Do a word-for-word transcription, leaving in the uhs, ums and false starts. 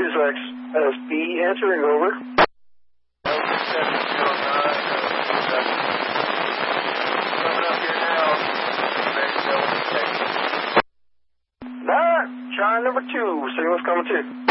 X S B answering over. Alright, try number two. Signal's coming too.